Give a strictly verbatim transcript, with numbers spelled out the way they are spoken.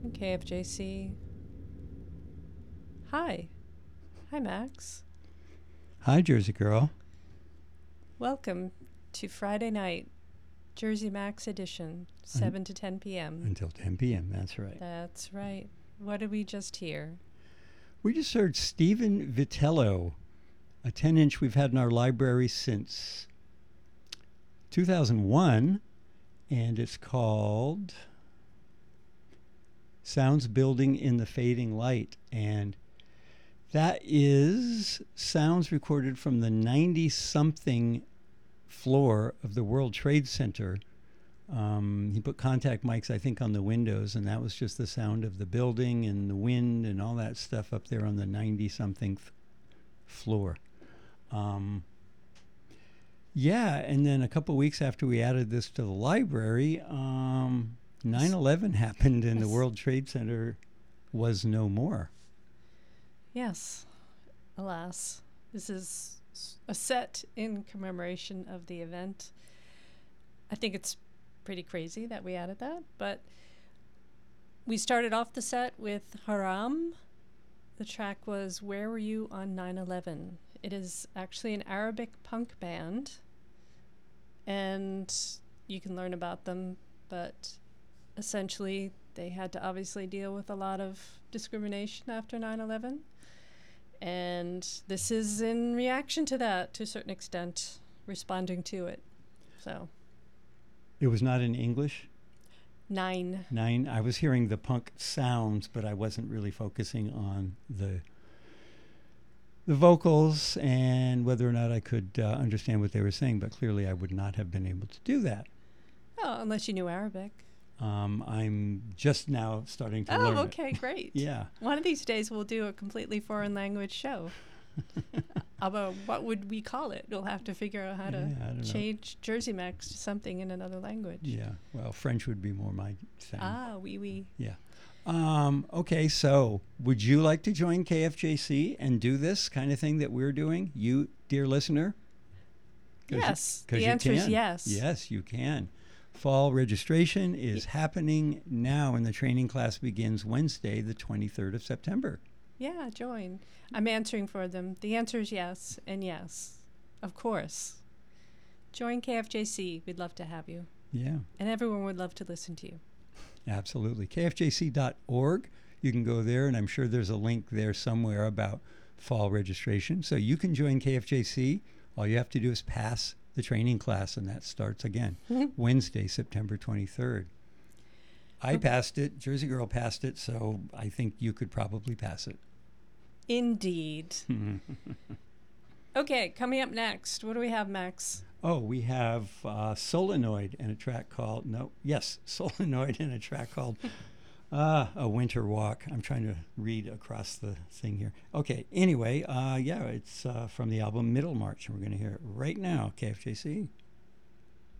K F J C. Hi. Hi, Max. Hi, Jersey Girl. Welcome to Friday night, Jersey Max edition, seven to ten p.m. Until ten p.m., that's right. That's right. What did we just hear? We just heard Stephen Vitello, a ten-inch we've had in our library since two thousand one, and it's called Sounds Building in the Fading Light. And that is sounds recorded from the ninety-something floor of the World Trade Center. Um, he put contact mics, I think, on the windows, and that was just the sound of the building and the wind and all that stuff up there on the ninety-something floor. Um, yeah, and then a couple weeks after we added this to the library, um, nine eleven happened and the World Trade Center was no more. Yes, alas. This is a set in commemoration of the event. I think it's pretty crazy that we added that, but we started off the set with Haram. The track was Where Were You on nine eleven? It is actually an Arabic punk band, and you can learn about them, but essentially they had to obviously deal with a lot of discrimination after nine eleven, and this is in reaction to that to a certain extent, responding to it. So It was not in English? Nine. Nine. I was hearing the punk sounds, but I wasn't really focusing on the the vocals and whether or not I could uh, understand what they were saying. But clearly, I would not have been able to do that. Oh, unless you knew Arabic. Um, I'm just now starting to oh, learn. Oh, okay, it. great. Yeah. One of these days, we'll do a completely foreign language show. Although, what would we call it? We'll have to figure out how to yeah, change Jersey Max to something in another language. Yeah, well, French would be more my thing. Ah, oui, oui. Yeah. Um, okay, so would you like to join K F J C and do this kind of thing that we're doing, you, dear listener? Yes, you, the you answer can. is yes. Yes, you can. Fall registration is y- happening now, and the training class begins Wednesday, the twenty-third of September. Yeah, join. I'm answering for them. The answer is yes and yes. Of course. Join K F J C. We'd love to have you. Yeah. And everyone would love to listen to you. Absolutely. K F J C dot org. You can go there, and I'm sure there's a link there somewhere about fall registration. So you can join K F J C. All you have to do is pass the training class, and that starts again Wednesday, September twenty-third. I okay. passed it. Jersey Girl passed it, so I think you could probably pass it. Indeed. Okay, coming up next, what do we have, Max? Oh, we have uh, Solenoid and a track called, no, yes, Solenoid and a track called uh, A Winter Walk. I'm trying to read across the thing here. Okay, anyway, uh, yeah, it's uh, from the album Middlemarch, and we're going to hear it right now, K F J C.